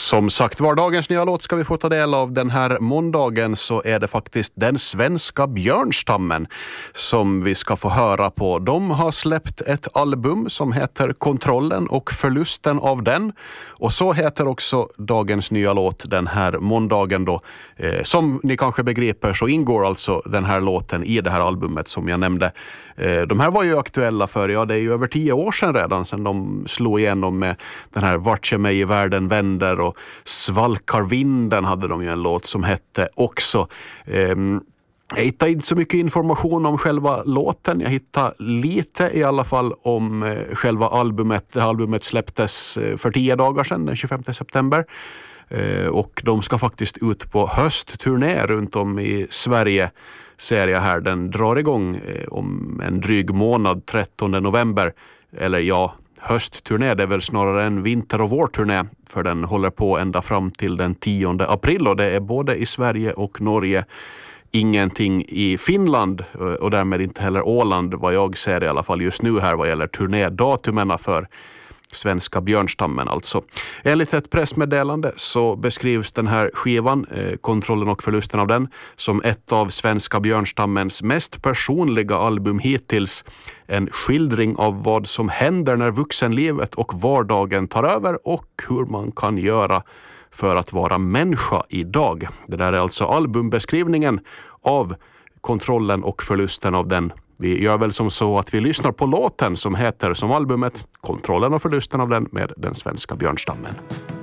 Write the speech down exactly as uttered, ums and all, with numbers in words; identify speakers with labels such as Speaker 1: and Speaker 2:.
Speaker 1: Som sagt, var dagens nya låt ska vi få ta del av. Den här måndagen så är det faktiskt den svenska björnstammen som vi ska få höra på. De har släppt ett album som heter Kontrollen och förlusten av den. Och så heter också dagens nya låt den här måndagen då. Eh, som ni kanske begriper så ingår alltså den här låten i det här albumet som jag nämnde. Eh, de här var ju aktuella för, ja det är ju över tio år sedan redan sedan de slog igenom med den här Vart jag mig i världen vänder och Svalkar vinden hade de ju en låt som hette också. Ehm, jag hittade inte så mycket information om själva låten. Jag hittade lite i alla fall om eh, själva albumet. Det här albumet släpptes eh, för tio dagar sedan, den tjugofemte september. Eh, och de ska faktiskt ut på höstturné runt om i Sverige. Ser jag här, den drar igång eh, om en dryg månad, trettonde november. Eller ja, höstturné, det är väl snarare en vinter- och vårturné, för den håller på ända fram till den tionde april och det är både i Sverige och Norge. Ingenting i Finland och därmed inte heller Åland, vad jag ser i alla fall just nu här vad gäller turnédatumerna för svenska björnstammen alltså. Enligt ett pressmeddelande så beskrivs den här skivan, eh, Kontrollen och förlusten av den, som ett av svenska björnstammens mest personliga album hittills. En skildring av vad som händer när vuxenlivet och vardagen tar över och hur man kan göra för att vara människa idag. Det där är alltså albumbeskrivningen av Kontrollen och förlusten av den. Vi gör väl som så att vi lyssnar på låten som heter som albumet Kontrollen och förlusten av den med den svenska björnstammen.